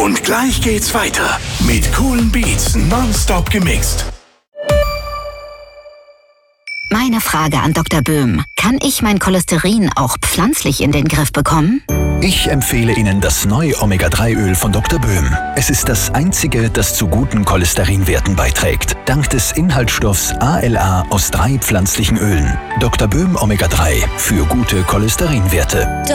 Und gleich geht's weiter mit coolen Beats, nonstop gemixt. Meine Frage an Dr. Böhm. Kann ich mein Cholesterin auch pflanzlich in den Griff bekommen? Ich empfehle Ihnen das neue Omega-3-Öl von Dr. Böhm. Es ist das einzige, das zu guten Cholesterinwerten beiträgt. Dank des Inhaltsstoffs ALA aus 3 pflanzlichen Ölen. Dr. Böhm Omega-3 für gute Cholesterinwerte.